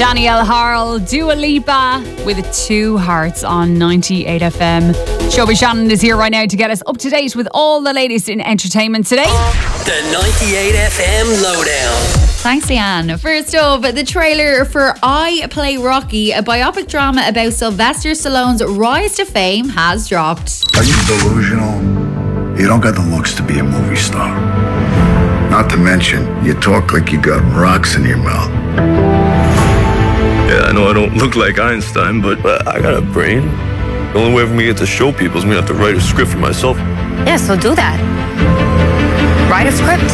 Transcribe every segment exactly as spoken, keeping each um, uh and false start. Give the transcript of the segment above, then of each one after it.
Danielle Harl, Dua Lipa with Two Hearts on ninety-eight F M. Shelby Shannon is here right now to get us up to date with all the latest in entertainment today. The ninety-eight F M Lowdown. Thanks, Leanne. First up, the trailer for I Play Rocky, a biopic drama about Sylvester Stallone's rise to fame, has dropped. Are you delusional? You don't got the looks to be a movie star. Not to mention, you talk like you got rocks in your mouth. Yeah, I know I don't look like Einstein, but uh, I got a brain. The only way for me to get to show people is me to have to write a script for myself. Yeah, so do that. Write a script.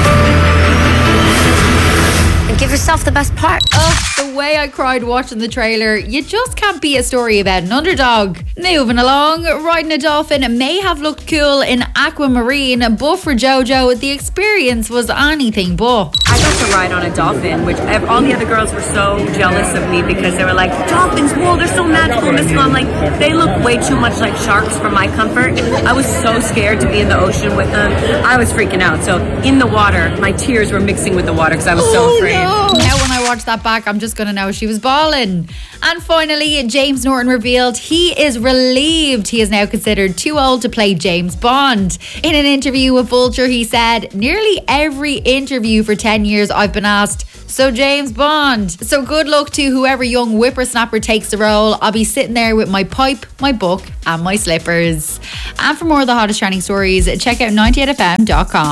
And give yourself the best part. Oh, the way I cried watching the trailer. You just can't beat a story about an underdog. Moving along, riding a dolphin may have looked cool in Aquamarine, but for Jojo, the experience was anything but. I got to ride on a dolphin, which all the other girls were so jealous of me because they were like, dolphins, whoa, they're so magical, Miss Mom. Like, they look way too much like sharks for my comfort. I was so scared to be in the ocean with them. I was freaking out. So in the water, my tears were mixing with the water because I was so oh, afraid. No. Now when I watch that back, I'm just going to know she was bawling. And finally, James Norton revealed he is relieved he is now considered too old to play James Bond. In an interview with Vulture, he said, nearly every interview for ten years I've been asked, so James Bond. So good luck to whoever young whippersnapper takes the role. I'll be sitting there with my pipe, my book and my slippers. And for more of the hottest trending stories, check out ninety-eight F M dot com.